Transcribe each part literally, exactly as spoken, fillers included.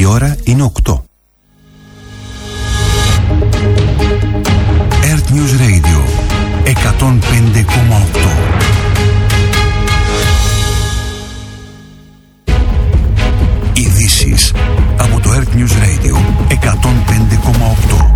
Η ώρα είναι οκτώ. Earth News Radio εκατόν πέντε κόμμα οκτώ. Ειδήσεις από το Earth News Radio εκατόν πέντε κόμμα οκτώ.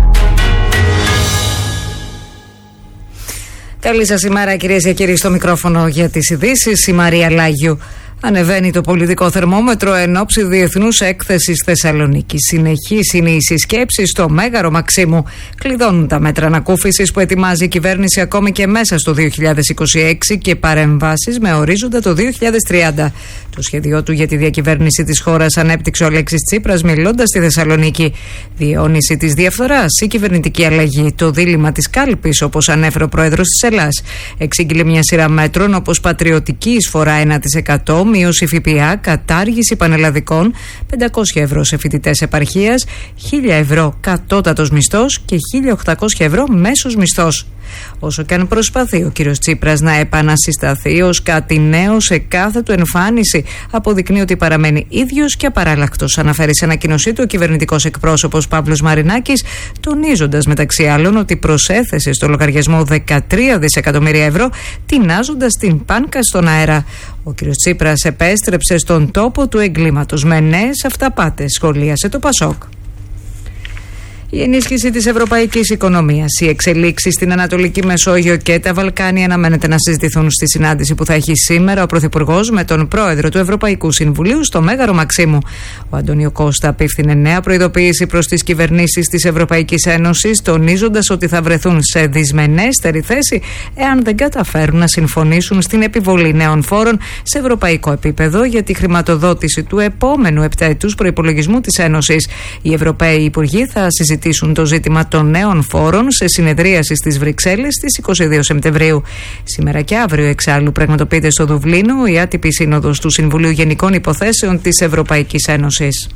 Καλή σας ημέρα, κυρίες και κύριοι, στο μικρόφωνο για τις ειδήσεις η Μαρία Λάγιου. Ανεβαίνει το πολιτικό θερμόμετρο εν ώψη Διεθνούς Έκθεσης Θεσσαλονίκη. Συνεχής είναι η συσκέψη στο Μέγαρο Μαξίμου. Κλειδώνουν τα μέτρα ανακούφισης που ετοιμάζει η κυβέρνηση ακόμη και μέσα στο δύο χιλιάδες είκοσι έξι και παρεμβάσεις με ορίζοντα το δύο χιλιάδες τριάντα. Το σχέδιό του για τη διακυβέρνηση της χώρας ανέπτυξε ο Αλέξης Τσίπρας μιλώντας στη Θεσσαλονίκη. Διαιώνιση της διαφθοράς, η κυβερνητική αλλαγή, το δίλημμα της κάλπης, όπως ανέφερε ο πρόεδρος της Ελλάς. Εξήγηλε μια σειρά μέτρων όπως πατριωτική εισφορά ένα τοις εκατό, μείωση ΦΠΑ, κατάργηση πανελλαδικών, πεντακόσια ευρώ σε φοιτητές επαρχίας, χίλια ευρώ κατώτατος μισθός και χίλια οκτακόσια ευρώ μέσος μισθός. Όσο και αν προσπαθεί ο κύριος Τσίπρας να επανασυσταθεί ως κάτι νέο σε κάθε του εμφάνιση, αποδεικνύει ότι παραμένει ίδιος και απαράλλακτος, αναφέρει σε ανακοίνωσή του ο κυβερνητικός εκπρόσωπος Παύλος Μαρινάκης, τονίζοντας μεταξύ άλλων ότι προσέθεσε στο λογαριασμό δεκατρία δισεκατομμύρια ευρώ, τεινάζοντας την πάνκα στον αέρα. Ο κύριος Τσίπρας επέστρεψε στον τόπο του εγκλήματος με νέες αυταπάτες, σχολίασε το Πασόκ. Η ενίσχυση της ευρωπαϊκής οικονομίας, οι εξελίξεις στην Ανατολική Μεσόγειο και τα Βαλκάνια αναμένεται να συζητηθούν στη συνάντηση που θα έχει σήμερα ο Πρωθυπουργός με τον Πρόεδρο του Ευρωπαϊκού Συμβουλίου στο Μέγαρο Μαξίμου. Ο Αντώνιο Κώστα απίφθινε νέα προειδοποίηση προς τις κυβερνήσεις της Ευρωπαϊκής Ένωσης, τονίζοντας ότι θα βρεθούν σε δυσμενέστερη θέση εάν δεν καταφέρουν να συμφωνήσουν στην επιβολή νέων φόρων σε ευρωπαϊκό επίπεδο για τη χρηματοδότηση του επόμενου επταετούς προϋπολογισμού της Ένωσης. Οι Ευρωπαίοι Υπουργοί θα συζητήσουν συζητήσουν το ζήτημα των νέων φόρων σε συνεδρίαση στις Βρυξέλλες στις είκοσι δύο Σεπτεμβρίου. Σήμερα και αύριο εξάλλου πραγματοποιείται στο Δουβλίνο η άτυπη σύνοδος του Συμβουλίου Γενικών Υποθέσεων της Ευρωπαϊκής Ένωσης.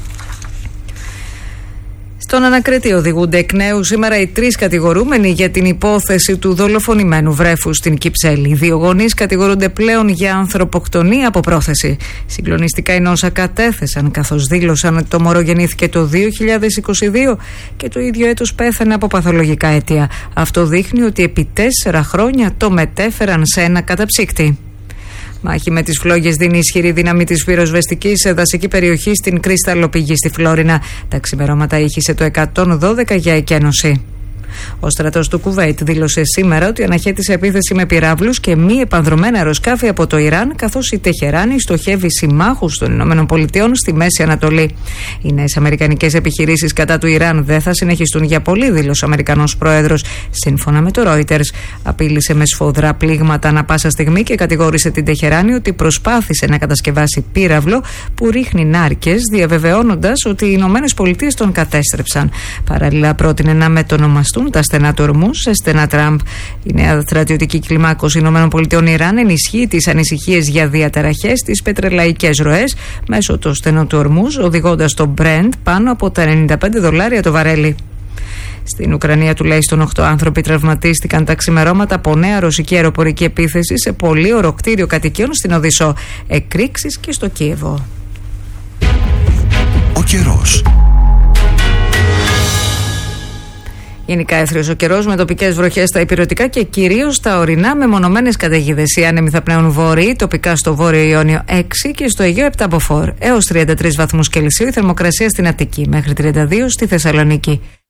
Στον Ανακριτή οδηγούνται εκ νέου σήμερα οι τρεις κατηγορούμενοι για την υπόθεση του δολοφονημένου βρέφους στην Κυψέλη. Οι δύο γονείς κατηγορούνται πλέον για ανθρωποκτονία από πρόθεση. Συγκλονιστικά είναι όσα κατέθεσαν, καθώς δήλωσαν ότι το μωρό γεννήθηκε το δύο χιλιάδες είκοσι δύο και το ίδιο έτος πέθανε από παθολογικά αίτια. Αυτό δείχνει ότι επί τέσσερα χρόνια το μετέφεραν σε ένα καταψύκτη. Μάχη με τις φλόγες δίνει ισχυρή δύναμη της πυροσβεστικής σε δασική περιοχή στην κρυσταλλοπηγή στη Φλόρινα. Τα ξημερώματα ήχησε το εκατόν δώδεκα για εκένωση. Ο στρατός του Κουβέιτ δήλωσε σήμερα ότι αναχέτησε επίθεση με πυράβλους και μη επανδρομένα αεροσκάφη από το Ιράν, καθώς η Τεχεράνη στοχεύει συμμάχους των ΗΠΑ στη Μέση Ανατολή. Οι νέες αμερικανικές επιχειρήσεις κατά του Ιράν δεν θα συνεχιστούν για πολύ, δήλωσε ο Αμερικανός πρόεδρος. Σύμφωνα με το Reuters, απείλησε με σφοδρά πλήγματα ανά πάσα στιγμή και κατηγόρησε την Τεχεράνη ότι προσπάθησε να κατασκευάσει πύραυλο που ρίχνει νάρκες, διαβεβαιώνοντας ότι οι ΗΠΑ τον κατέστρεψαν. Παράλληλα, πρότεινε να μετονομαστούν τα στενά του Ορμούζ σε στενά Τραμπ. Η νέα στρατιωτική κλιμάκωση ΗΠΑ Ιράν ενισχύει τις ανησυχίες για διαταραχές στις πετρελαϊκές ροές μέσω του στενού του Ορμούζ, οδηγώντας το Brent πάνω από τα ενενήντα πέντε δολάρια το βαρέλι. Στην Ουκρανία τουλάχιστον οκτώ άνθρωποι τραυματίστηκαν τα ξημερώματα από νέα ρωσική αεροπορική επίθεση σε πολύωρο κτίριο κατοικιών στην Οδυσσό. Εκρήξεις και στο Κίεβο. Ο καιρός. Γενικά έθριος ο καιρός με τοπικές βροχές στα ηπειρωτικά και κυρίως στα ορεινά με μονομένες καταιγίδες. Οι άνεμοι θα πνέουν βόρειοι, τοπικά στο βόρειο Ιόνιο έξι και στο Αιγαίο επτά μποφόρ. Έως τριάντα τρεις βαθμούς Κελσίου η θερμοκρασία στην Αττική, μέχρι τριάντα δύο στη Θεσσαλονίκη.